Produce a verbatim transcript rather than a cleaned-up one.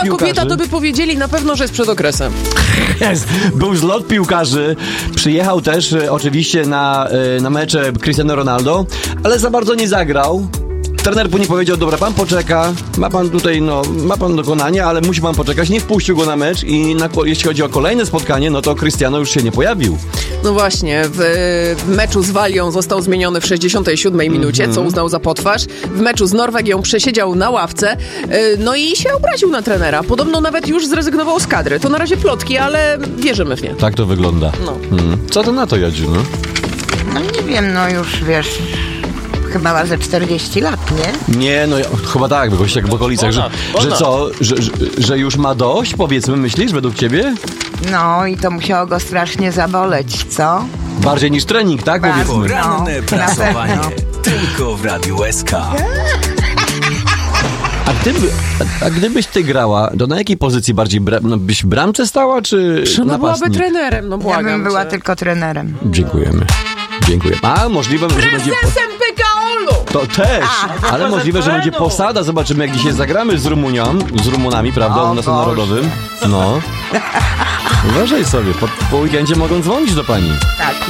była piłkarzy. kobieta, to by powiedzieli na pewno, że jest przed okresem. Jest. Był zlot piłkarzy, przyjechał też e, oczywiście na, e, na mecze Cristiano Ronaldo, ale za bardzo nie zagrał. Trener później powiedział, dobra, pan poczeka, ma pan tutaj, no, ma pan dokonanie, ale musi pan poczekać, nie wpuścił go na mecz i na, jeśli chodzi o kolejne spotkanie, no to Cristiano już się nie pojawił. No właśnie, w, w meczu z Walią został zmieniony w sześćdziesiątej siódmej minucie, mm-hmm. co uznał za potwarz. W meczu z Norwegią przesiedział na ławce, no i się obraził na trenera. Podobno nawet już zrezygnował z kadry. To na razie plotki, ale wierzymy w nie. Tak to wygląda. No. Mm. Co to na to, Jadziu, no? No nie wiem, no już wiesz... Chyba ma ze czterdzieści lat, nie? Nie, no chyba tak, jakoś tak w okolicach, że, że co, że, że, że już ma dość, powiedzmy, myślisz, według ciebie? No i to musiało go strasznie zaboleć, co? Bardziej niż trening, tak? Bardzo. Powiedzmy. Poranne No, prasowanie. na Tylko w Radiu S K. A, gdyby, a, a gdybyś ty grała, to na jakiej pozycji bardziej bra, no, byś w bramce stała, czy No byłaby napastnik? trenerem, no Ja błagam bym była cię. tylko trenerem. Dziękujemy. Dziękuję. A możliwe, że będzie... Prezesem P K O-lu! To też, ale możliwe, że będzie posada. Zobaczymy, jak dzisiaj zagramy z Rumunią, z Rumunami, prawda, O u nas na Boże. Narodowym. No. Uważaj sobie, po, po weekendzie mogą dzwonić do pani. Tak.